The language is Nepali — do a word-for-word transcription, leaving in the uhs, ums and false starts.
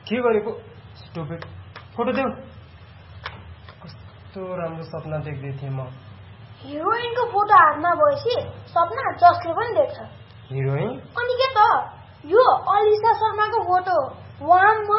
के गरेको स्टुपिड फोटो देऊ कस्तो राम्रो सपना देख्दै थिएँ म हिरोइनको फोटो हातमा भएपछि सपना जसले पनि देख्छ हिरोइन अनि के त यो अलिसा शर्माको फोटो वाम